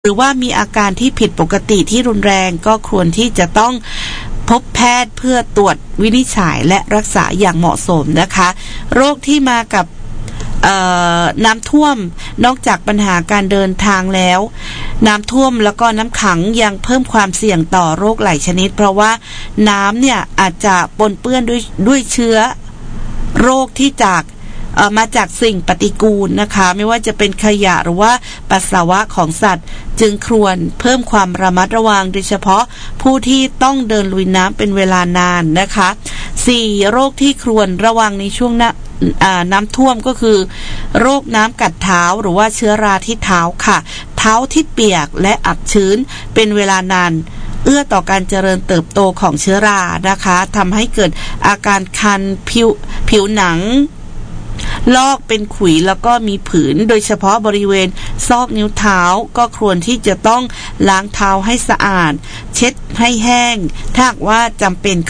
หรือว่ามีอาการที่ผิดปกติที่รุนแรงก็ควรที่จะต้องพบแพทย์เพื่อตรวจวินิจฉัยและรักษาอย่างเหมาะสมนะคะโรคที่มากับน้ำท่วมนอกจากปัญหาการเดินทางแล้วน้ำท่วมแล้วก็น้ำขังยังเพิ่มความเสี่ยงต่อโรคหลายชนิดเพราะว่าน้ำเนี่ยอาจจะปนเปื้อนด้วยเชื้อโรคที่มาจากสิ่งปฏิกูลนะคะไม่ว่าจะเป็นขยะหรือว่าปัสสาวะของสัตว์จึงควรเพิ่มความระมัดระวังโดยเฉพาะผู้ที่ต้องเดินลุยน้ำเป็นเวลานานนะคะ 4. โรคที่ควรระวังในช่วงน้ำท่วมก็คือโรคน้ำกัดเท้าหรือว่าเชื้อราที่เท้าค่ะเท้าที่เปียกและอับชื้นเป็นเวลานานเอื้อต่อการเจริญเติบโตของเชื้อรานะคะทำให้เกิดอาการคันผิวหนังลอกเป็นขุยแล้วก็มีผื่นโดยเฉพาะบริเวณซอกนิ้วเท้าก็ควรที่จะต้องล้างเท้าให้สะอาดเช็ดให้แห้งถ้าหากว่าจำเป็น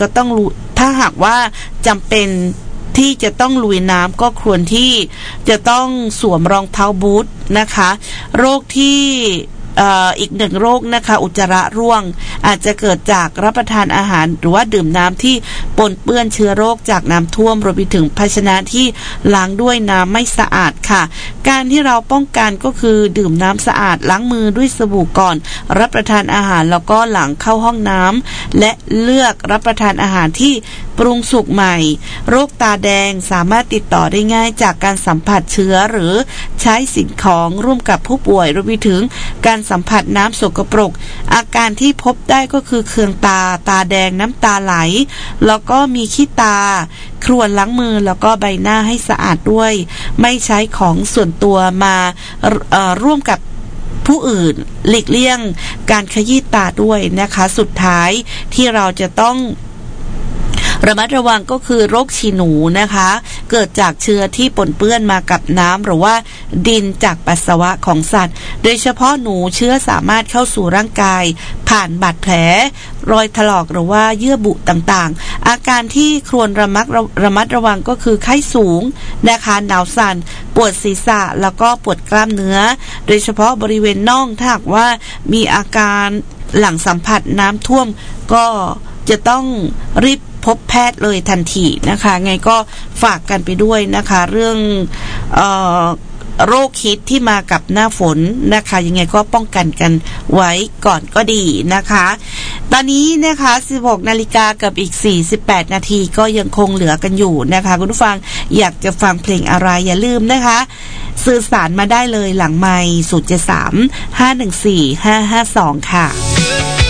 ที่จะต้องลุยน้ำก็ควรที่จะต้องสวมรองเท้าบูทนะคะโรคที่อีกหนึ่งโรคนะคะอุจจาระร่วงอาจจะเกิดจากรับประทานอาหารหรือว่าดื่มน้ำที่ปนเปื้อนเชื้อโรคจากน้ำท่วมรวมไปถึงภาชนะที่ล้างด้วยน้ำไม่สะอาดค่ะการที่เราป้องกันก็คือดื่มน้ำสะอาดล้างมือด้วยสบู่ก่อนรับประทานอาหารแล้วก็หลังเข้าห้องน้ำและเลือกรับประทานอาหารที่ปรุงสุกใหม่โรคตาแดงสามารถติดต่อได้ง่ายจากการสัมผัสเชื้อหรือใช้สิ่งของร่วมกับผู้ป่วยรวมไปถึงการสัมผัสน้ำสกปรกอาการที่พบได้ก็คือเคืองตาแดงน้ำตาไหลแล้วก็มีขี้ตาครวญล้างมือแล้วก็ใบหน้าให้สะอาดด้วยไม่ใช้ของส่วนตัวมาร่วมกับผู้อื่นหลีกเลี่ยงการขยี้ตาด้วยนะคะสุดท้ายที่เราจะต้องระมัดระวังก็คือโรคฉี่หนูนะคะเกิดจากเชื้อที่ปนเปื้อนมากับน้ำหรือว่าดินจากปัสสาวะของสัตว์โดยเฉพาะหนูเชื้อสามารถเข้าสู่ร่างกายผ่านบาดแผลรอยถลอกหรือว่าเยื่อบุต่างๆอาการที่ควรระมัดระวังก็คือไข้สูงนะคะหนาวสั่นปวดศีรษะแล้วก็ปวดกล้ามเนื้อโดยเฉพาะบริเวณน่องถ้าหากว่ามีอาการหลังสัมผัสน้ำท่วมก็จะต้องรีบพบแพทย์เลยทันทีนะคะไงก็ฝากกันไปด้วยนะคะเรื่องโรคฮิตที่มากับหน้าฝนนะคะยังไงก็ป้องกันกันไว้ก่อนก็ดีนะคะตอนนี้นะคะ 16 นาฬิกากับอีก48นาทีก็ยังคงเหลือกันอยู่นะคะคุณผู้ฟังอยากจะฟังเพลงอะไรอย่าลืมนะคะสื่อสารมาได้เลยหลังไมค์073 514 552ค่ะ